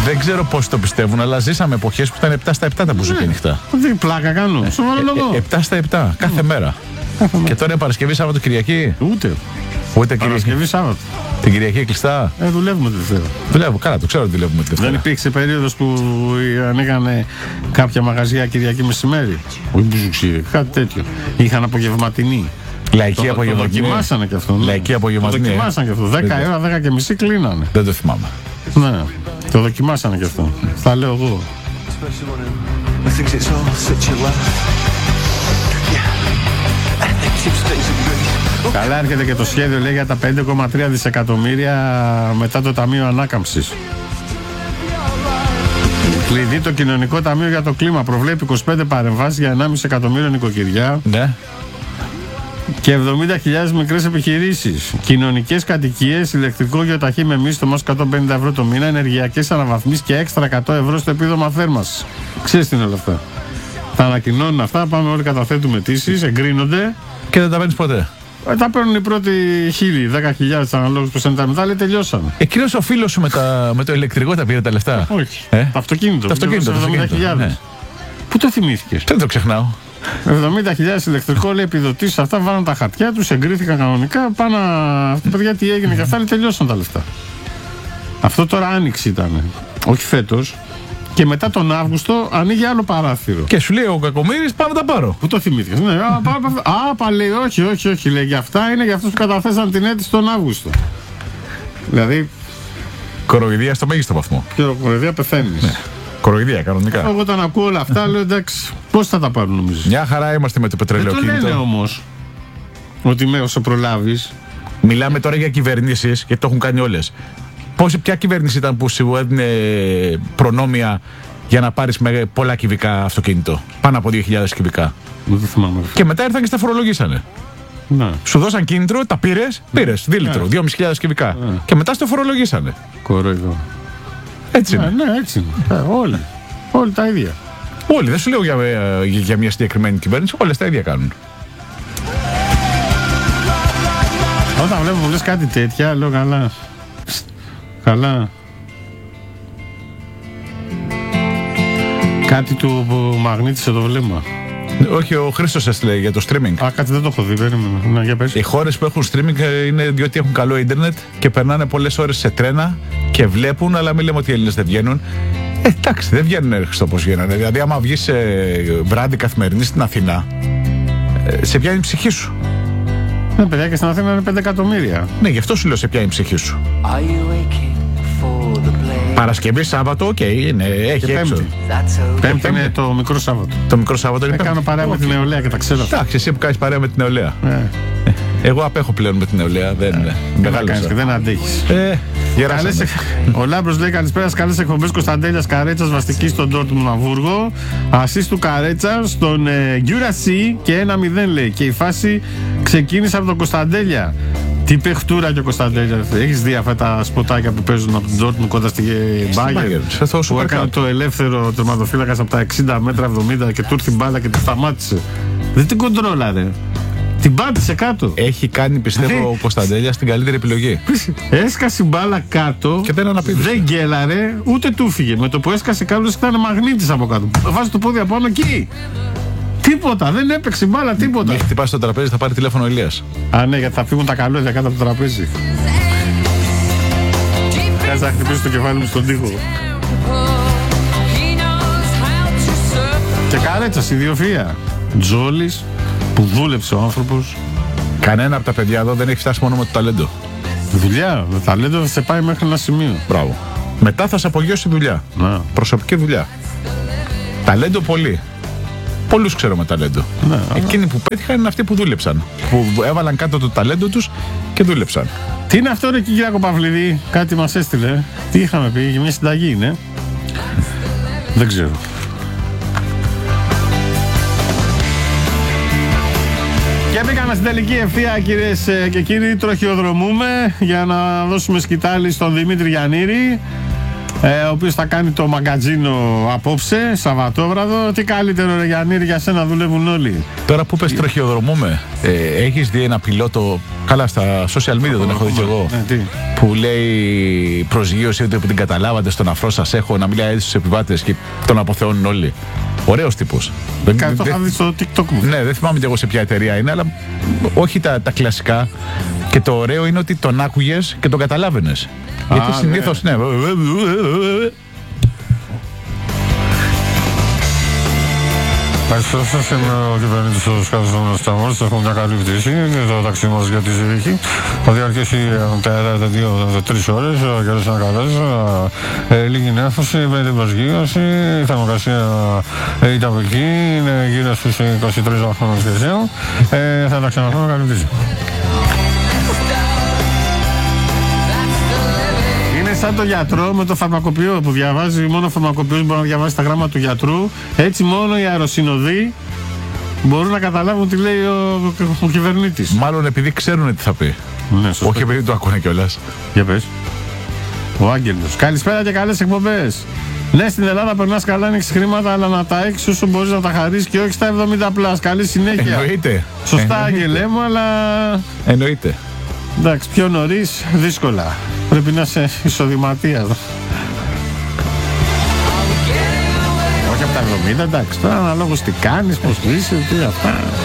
Δεν ξέρω πώς το πιστεύουν, αλλά ζήσαμε εποχές που ήταν 7 στα 7 τα μπουζούκια ανοιχτά. Τι πλάκα κάνω. Σοβαρό λόγο. 7 στα 7 κάθε μέρα. Και τώρα είναι Παρασκευή, Σάββατο, Κυριακή. Ούτε Κυριακή. Παρασκευή, Σάββατο. Την Κυριακή κλειστά. Δουλεύουμε τη Δευτέρα. Δουλεύω, καλά, το ξέρω ότι δουλεύουμε τη Δευτέρα. Δεν υπήρξε περίοδος που ανοίγανε κάποια μαγαζιά Κυριακή μεσημέρι. Όχι μπουζουξί, κάτι τέτοιο. Είχαν απογευματινή. Λαϊκή απογευματινή. Το δοκιμάσανε και αυτό. Λαϊκή απογευματινή. Το δοκιμάσανε και αυτό. 10 ώρα, 10 και μισή κλείνανε. Δεν το θυμάμαι. Ναι, το δοκιμάσανε και αυτό. Θα λέω εγώ. Καλά έρχεται και το σχέδιο, λέει, για τα 5,3 δισεκατομμύρια μετά το Ταμείο Ανάκαμψης. Κλειδί το Κοινωνικό Ταμείο για το Κλίμα. Προβλέπει 25 παρεμβάσεις για 1,5 εκατομμύριο νοικοκυριά. Ναι. Και 70.000 μικρές επιχειρήσεις. Κοινωνικές κατοικίες, ηλεκτρικό γεωταχή με μίσθο μας 150 ευρώ το μήνα, ενεργειακές αναβαθμίσεις και έξτρα 100 ευρώ στο επίδομα θέρμανσης. Ξέρεις τι είναι όλα αυτά. Τα ανακοινώνουν αυτά, πάμε όλοι, καταθέτουμε αιτήσεις, εγκρίνονται. Και δεν τα παίρνεις ποτέ. Τα παίρνουν οι πρώτοι 10.000 αναλόγους που τα μετά, λέει, τελειώσανε. Κυρίως ο φίλος σου με το ηλεκτρικό τα πήρε τα λεφτά. Όχι. Το αυτοκίνητο. Το αυτοκίνητο. 70.000. Ναι. Πού το θυμήθηκες? Δεν το ξεχνάω. 70.000 ηλεκτρικό, λέει, επιδοτήσεις, αυτά βάλαν τα χαρτιά τους, εγκρίθηκαν κανονικά. Πάνε αυτά, παιδιά, τι έγινε και αυτά, λέει, τελειώσαν τα λεφτά. Αυτό τώρα άνοιξη ήταν. Όχι φέτος. Και μετά τον Αύγουστο ανοίγει άλλο παράθυρο. Και σου λέει ο Κακομοίρης, πάμε να τα πάρω. Πού το θυμήθηκες? Ναι, λέει, όχι, λέει, για αυτά είναι για αυτούς που καταθέσαν την αίτηση τον Αύγουστο. Δηλαδή. Κοροϊδία στο μέγιστο βαθμό. Και κοροϊδία πεθαίνεις. Ναι. Κοροϊδία, κανονικά. Εγώ όταν ακούω όλα αυτά, λέω, εντάξει, πώς θα τα πάρουν, νομίζεις? Μια χαρά είμαστε με το πετρελαιοκίνητο. Δεν το λένε όμως ότι με όσο προλάβεις. Μιλάμε τώρα για κυβερνήσεις, γιατί το έχουν κάνει όλες. Ποια κυβέρνηση ήταν που σου έδινε προνόμια για να πάρεις με πολλά κυβικά αυτοκίνητο? Πάνω από 2.000 κυβικά. Δεν θυμάμαι. Και μετά ήρθαν και στα φορολογήσανε. Ναι. Σου δώσαν κίνητρο, τα πήρες, 2 λίτρο, 2.500 κυβικά. Και μετά στο φορολογήσανε. Κοροϊδό. Έτσι είναι. Ναι, έτσι είναι. Όλοι τα ίδια. Όλοι, δεν σου λέω για μια συγκεκριμένη κυβέρνηση, όλες τα ίδια κάνουν. Όταν βλέπω που λες κάτι τέτοια, λέω καλά. Καλά. Κάτι του μαγνήτησε το βλέμμα. Όχι, ο Χρήστος έστειλε για το streaming. Κάτι δεν το έχω δει, περίμενα. Να, για πες. Οι χώρες που έχουν streaming είναι διότι έχουν καλό ίντερνετ και περνάνε πολλές ώρες σε τρένα και βλέπουν, αλλά μην λέμε ότι οι Έλληνες δεν βγαίνουν. Εντάξει, δεν βγαίνουν Χριστό πώς βγαίνανε. Δηλαδή, άμα βγεις βράδυ καθημερινή στην Αθηνά, σε πιάνει η ψυχή σου. Ναι, παιδιά, και στην Αθήνα είναι 5 εκατομμύρια. Ναι, γι' αυτό σου λέω σε πιάνει η ψυχή σου. Παρασκευή, Σάββατο, οκ, είναι, έχει έξω. Πέμπτη είναι το μικρό Σάββατο. Το μικρό Σάββατο είναι. Κάνω παρέα με την νεολαία και τα ξέρω. Εντάξει, εσύ που κάνεις παρέα με την νεολαία. Εγώ απέχω πλέον με την νεολαία. Δεν μεγάλωσα. Δεν αντέχεις. Ο Λάμπρος λέει, καλησπέρα, καλές εκπομπές. Κωνσταντέλιας Καρέτσας, βαστική στον Ντόρτμουντ Αμβούργο. Ασίστ του Καρέτσα στον Γκιουρασί και 1-0, λέει. Και η φάση ξεκίνησε από τον Κωνσταντέλια. Τι παιχτούρα και ο Κωνσταντέλια. Έχεις δει αυτά τα σποτάκια που παίζουν από την Ντόρτμουντ κοντά στη Μπάγερ? Που έκανε το ελεύθερο τερματοφύλακας από τα 60 μέτρα 70 και του ήρθε η μπάλα και τη σταμάτησε. Δεν την κοντρόλαρε. Την πάτησε κάτω. Έχει κάνει, πιστεύω, ο Κωνσταντέλιας την καλύτερη επιλογή. Έσκασε μπάλα κάτω και δεν γκέλαρε, ούτε του φύγε. Με το που έσκασε κάτω, ήταν μαγνήτης από κάτω. Βάζει το πόδι απάνω εκεί. Τίποτα, δεν έπαιξε μπάλα, τίποτα. Μην χτυπάσει το τραπέζι, θα πάρει τηλέφωνο ο Ηλίας. Α, ναι, γιατί θα φύγουν τα καλώδια κάτω από το τραπέζι. Κάτσε να χτυπήσει το κεφάλι μου στον τοίχο. Και Καρέτσας, ιδιοφυΐα. Τζόλης, που δούλεψε ο άνθρωπος. Κανένα από τα παιδιά εδώ δεν έχει φτάσει μόνο με το ταλέντο. Δουλειά, το ταλέντο θα σε πάει μέχρι ένα σημείο. Μπράβο. Μετά θα σε απογειώσει δουλειά. Να. Προσωπική δουλειά. Ταλέντο πολύ. Πολλούς ξέρω με ταλέντο. Ναι, εκείνοι που πέτυχαν είναι αυτοί που δούλεψαν. Που έβαλαν κάτω το ταλέντο τους και δούλεψαν. Τι είναι αυτό, ρε Κυριάκο Παυλίδη? Κάτι μας έστειλε. Τι είχαμε πει, για μια συνταγή είναι? Δεν ξέρω. Και μπήκαμε στην τελική ευθεία, κυρίες και κύριοι. Τροχιοδρομούμε για να δώσουμε σκητάλη στον Δημήτρη Γιαννήρη. ο οποίος θα κάνει το μαγκατζίνο απόψε, Σαββατόβραδο. Τι καλύτερο, ρε Γιάννη, για σένα δουλεύουν όλοι. Τώρα που πες τροχιοδρομούμε, έχεις δει ένα πιλότο, καλά στα social media τον έχω δει κι εγώ, που λέει προσγείωση ότι που την καταλάβατε στον αφρό σας έχω, να μιλάει έτσι στους επιβάτες και τον αποθεώνουν όλοι. Ωραίος τύπος. Το είχα δει στο TikTok μου. Ναι, δεν θυμάμαι κι εγώ σε ποια εταιρεία είναι, αλλά όχι τα κλασικά. Και το ωραίο είναι ότι τον άκουγες και τον καταλάβαινες. Γιατί συνήθως, ναι. Καλησπέρα σας, είμαι ο κυβερνήτης του Σκάφου Σταμόρης. Έχουμε μια καλή πτήση και το ταξί μας για τη Ζηρίχη. Θα διαρκέσει 2-3 ώρες, καιρός είναι καλός, λίγη νέφωση, πέντε προσγείωση, η θερμοκρασία ήταν από εκεί, είναι γύρω στους 23 βαθμούς Κελσίου. Θα τα ξαναπούμε, καλή πτήση. Είναι σαν το γιατρό με το φαρμακοποιό που διαβάζει, μόνο ο φαρμακοποιός μπορεί να διαβάσει τα γράμματα του γιατρού. Έτσι μόνο οι αεροσυνοδοί μπορούν να καταλάβουν τι λέει ο κυβερνήτης. Μάλλον επειδή ξέρουν τι θα πει. Ναι, σωστά. Όχι επειδή το ακούνε κιόλας. Για πες. Ο Άγγελος. Καλησπέρα και καλές εκπομπές. Ναι, στην Ελλάδα περνάς καλά, ανοίξεις χρήματα, αλλά να τα έχεις όσο μπορείς να τα χαρίσεις και όχι στα 70+. Καλή συνέχεια. Εννοείται. Σωστά, Άγγελέ μου, αλλά. Εννοείται. Εντάξει, πιο νωρίς, δύσκολα. Πρέπει να είσαι εισοδηματίας. Όχι από τα 70, εντάξει. Τώρα αναλόγως τι κάνεις, πώς είσαι, τι αυτά.